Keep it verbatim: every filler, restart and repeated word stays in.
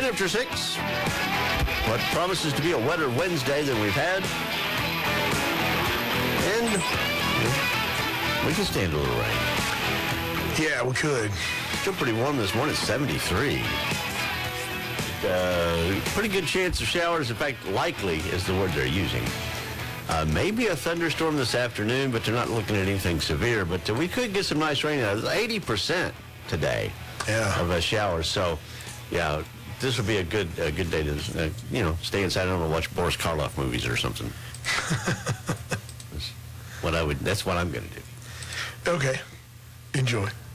after six. What promises to be a wetter Wednesday than we've had. And we can stand a little rain. Yeah, we could. Still pretty warm this morning, seventy-three. Uh, pretty good chance of showers. In fact, likely is the word they're using. Uh, maybe a thunderstorm this afternoon, but they're not looking at anything severe. But uh, we could get some nice rain. Uh, eighty percent today yeah. of a shower. So, yeah, this will be a good a good day to, uh, you know, stay inside. I don't know, watch Boris Karloff movies or something. That's what I would. That's what I'm going to do. Okay. Enjoy.